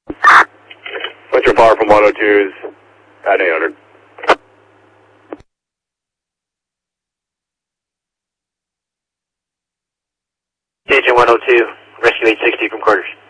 What's your power from 102's at 800? Agent 102, rescue 860 from quarters.